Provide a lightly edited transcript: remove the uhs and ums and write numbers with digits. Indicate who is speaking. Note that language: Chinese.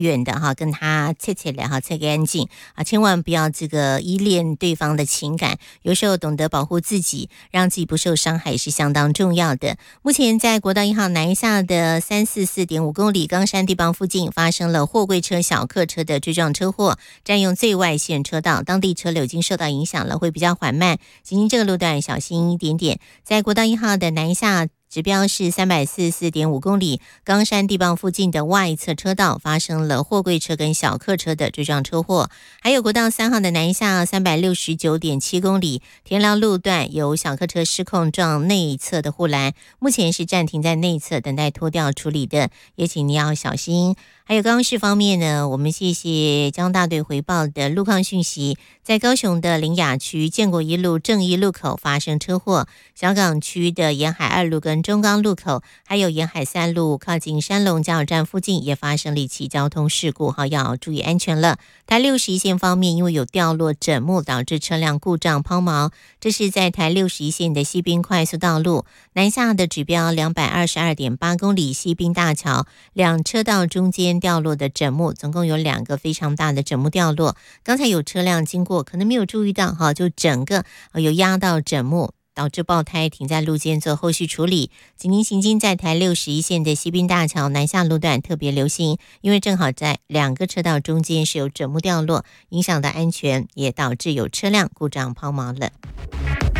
Speaker 1: 远的哈，跟他切来哈，切干净啊，千万不要这个依恋对方的情感，有时候懂得保护自己，让自己不受伤害是相当重要的。目前在国道1号南下的344.5公里冈山地磅附近发生了货柜车、小客车的追撞车祸，占用最外线车道，当地车流已经受到影响了，会比较缓慢，行经这个路段小心一点点。在国道1号的南下指标是344.5公里，冈山地磅附近的外侧车道发生了货柜车跟小客车的追撞车祸，还有国道3号的南下369.7公里，田寮路段有小客车失控撞内侧的护栏，目前是暂停在内侧等待拖吊处理的，也请你要小心。还有高雄市方面呢，我们谢谢交通大队回报的路况讯息，在高雄的苓雅区建国一路正义路口发生车祸，小港区的沿海2路跟中钢路口，还有沿海3路靠近山龙加油站附近也发生了一起交通事故，要注意安全了。台61线方面，因为有掉落枕木导致车辆故障抛锚，这是在台61线的西滨快速道路南下的指标222.8公里西滨大桥两车道中间掉落的枕木，总共有2个非常大的枕木掉落，刚才有车辆经过可能没有注意到就整个有压到枕木，导致爆胎停在路肩做后续处理。请您行经在台61线的西滨大桥南下路段特别留心，因为正好在2个车道中间是有枕木掉落，影响到安全，也导致有车辆故障抛锚了。